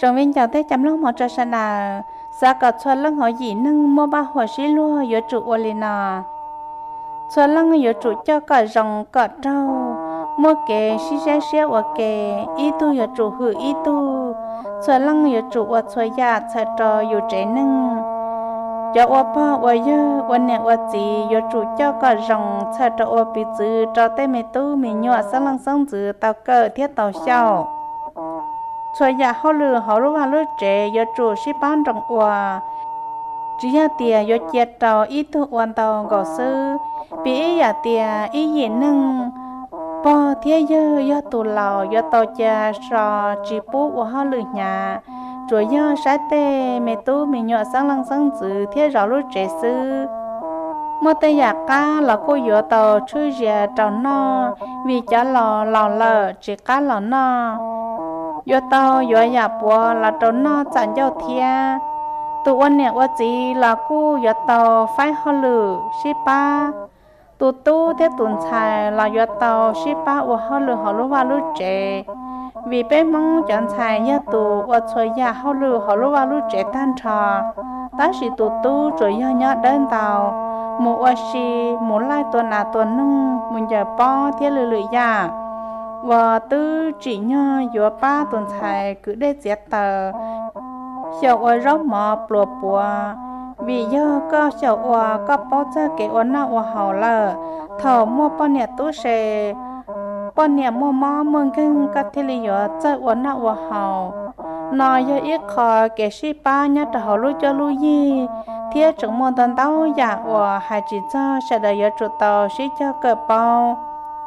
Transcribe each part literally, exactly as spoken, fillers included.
trong viên chào tết chăm lúc một trò sân là xa cả xuân lăng hỏi gì nâng mua ba hoa xí lúa yếu trụ ô lì nà xuân lăng yếu trụ cho cả rồng cả trâu mua kề xí xé xé ô kề ý tu yếu trụ hử ý tu xuân lăng yếu trụ ô xuân ya xa trò yếu trẻ nâng cho ô ba ô yơ ô nè ô gì yếu trụ cho cả rồng xa trò ô bị dư trò tê mê tu mê nhọ xa lăng sông dư tàu cờ thiết tàu xào cho nhà họ lừa họ lúc vào lúc trẻ giờ chủ sĩ bán trồng quà chỉ nhà tiền giờ chết tàu ít thu hoàn tàu gạo sư bị nhà tiền ít gì nâng bỏ thế giờ giờ tù lào giờ tàu cha sò chỉ bố của họ lừa nhà rồi giờ sát tê mẹ tu mẹ nhỏ sáng lăng sáng dự thế rồi lúc trẻ sư mua tay giặc cá là cô giờ tàu chui ra trâu no vì chả lò lò lờ chỉ cá lò no yo tao yo ya bùa là trâu nó chẳng giao thia tụ anh nè qua gì là cô yo tao phải họ lử ship ba tụ tu thế tuần xài là yo tao ship ba và họ lử họ lúc vào lúc trẻ vì bé mong chọn xài ya tụ và chơi ya họ lử họ lúc vào lúc trẻ tan trò ta chỉ tụ tu rồi yo nhớ đến tàu một qua si một lai tuần à tuần nung mình giờ po thế lử lử ya và tư chỉ nhớ vừa ba tuần thầy cứ để giết tờ小我肉毛不不vì do có小我có bao giờ cái ổn nào我好了thầu mua bao nhiêuตู้xe bao nhiêu mua mò mừng kinh có thể lý do cho ổn nào我好nói do ít khó cái sĩ ba nhớ cho họ lúc cho lúc gì thiết chúng mua tận tàu giả我还只cho sẽ đợi giờ chủ tàu sĩ cho cờ bao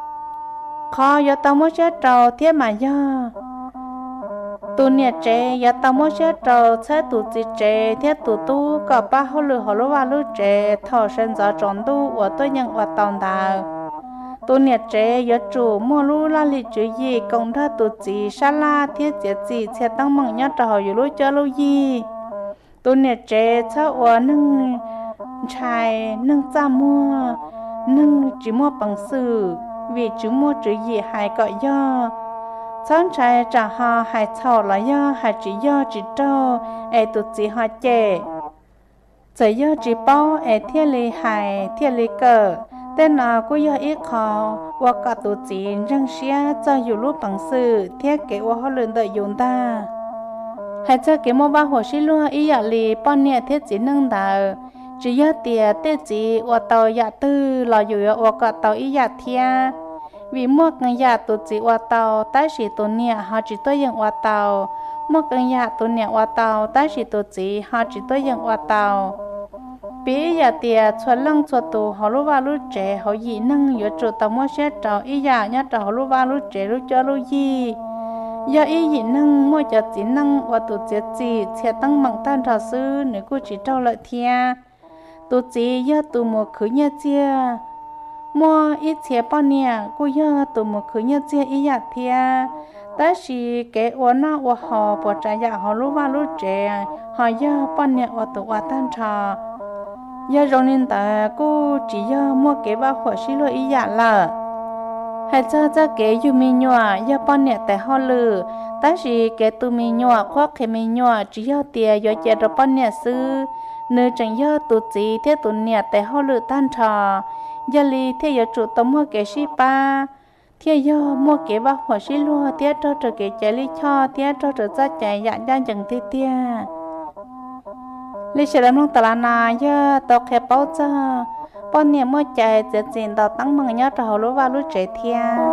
khó giờ tao mới chết trâu thiết mà do tu nhiệt trẻ giờ tao mới chết trâu chết tu gì trẻ thiết tu tu có ba hồ lửa hồ lúa lúa trẻ thọ sinh ra tròn tu của tôi nhận và tòng đào tu nhiệt trẻ giờ chủ mua lúa la lì chữ gì công thơ tu gì sa la thiết gì gì sẽ tăng mừng nhất trâu giờ lúa cho lúa gì tu nhiệt trẻ chết của nâng trai nâng cha mua nâng chỉ mua bằng sự vì chúng mua chữ gì hay gọi do sáng trái trả họ hay thọ là do hay chỉ do chỉ trâu ai tụt gì họ chè chỉ do chỉ bao ai thiên lý hay thiên lý cờ tên nào cũng do ít khó và cả tụt gì răng xia cho dù lúc bằng sự thiết kế và họ luyện đợi dùng ta hay cho cái mua ba hồ xí luôn ý giả lì bao nhiêu thiết chỉ nâng đào chỉ do tiền tê chỉ và tàu giả tư là dù và cả tàu ý giả thia vì mua cái giả tụ chỉ và tàu ta chỉ tụ nhẹ họ chỉ tôi dùng và tàu mua cái giả tụ nhẹ và tàu ta chỉ tụ chỉ họ chỉ tôi dùng và tàu bây giờ tiền chuẩn lăng chuẩn tụ họ lúc vào lúc trẻ họ gì năng yếu chủ tàu mua xe tàu ý giả nhá tàu họ lúc vào lúc trẻ lúc cho lúc gì do ý gì năng mua cho chỉ năng và tụ chỉ chỉ sẽ tăng bằng tan trò sư nếu cô chỉ trâu lợi thia tụ chỉ do tụ một khứ nhá chia mua ít chế bao nhiêu cô do tụ một khứ nhá chia ý giả thia ta chỉ cái ổn nào của họ bỏ trái giả họ lúc vào lúc trẻ họ do bao nhiêu ở tụ ở tan trò do rồi nên ta cô chỉ do mua cái bao khỏa xí lôi ý giả là hay cho cho cái dù mình nhỏ do bao nhiêu tại họ lừa ta chỉ cái tụ mình nhỏ khoác cái mình nhỏ chỉ do tiền do chế rồi bao nhiêu sư nơi chẳng do tụ chỉ thế tụ nhiệt tại họ lừa tan trò giờ li thế giờ chủ tông mua cái xí ba thế giờ mua cái bao khỏa xí lôi thế cho cho cái trái li cho thế cho cho ra trái dạng đang chẳng thế tia lý sẽ làm luôn tala na giờ tao khép bao giờ bao nhiêu mua trái chỉ chỉ tao tăng bằng nhau cho họ lúc vào lúc trẻ thia